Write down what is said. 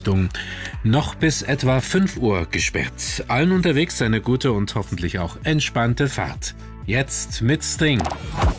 Noch bis etwa 5 Uhr gesperrt. Allen unterwegs eine gute und hoffentlich auch entspannte Fahrt. Jetzt mit Sting.